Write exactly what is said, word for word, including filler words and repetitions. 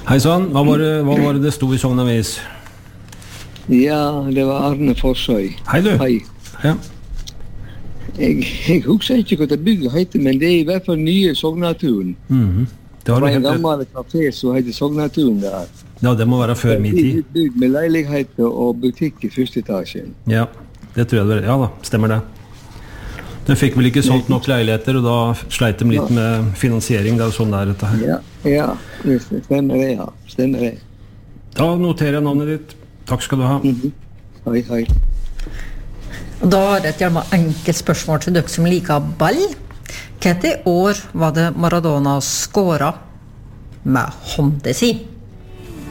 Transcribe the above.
Hei sann, hva var det, hva var det det sto I Sognavis? Ja, det var Arne Forsøy. Hei du. Hei. Ja. Jeg, jeg husker ikke hva det bygget heter, men det er I hvert fall nye Sognaturen. Mhm. Det Det har du var en helt rett. gammel kafé som heter Sognaturen der. Ja, det må være før min tid. Bygd med leiligheter og butikk I første etasjen. Ja, det tror jeg det var. Ja da, stemmer det. Den fikk vel ikke solgt nok leiligheter, og da sleit de litt med finansiering. Det er jo sånn det er dette her. Ja, ja, det stemmer det, ja. Stemmer det. Da noterer jeg navnet ditt. Takk skal du ha. Mhm. Hei, hei. Og da har jeg et gjerne enkelt spørsmål til dere som liker ball. Hvilket år var det Maradona skåret med hånden sin?